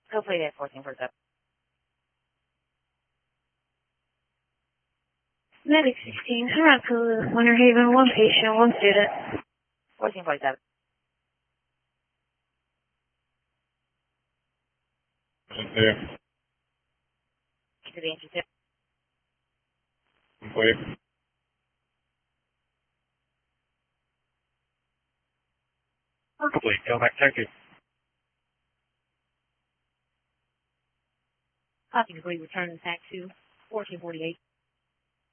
Go play that 1447. Medic 16, Syracuse, Winter Haven, 1 patient, 1 student. 1447. There. To the entry tip. Clear. Complete. Go back. Thank you. Copy, degree, return back to 1448.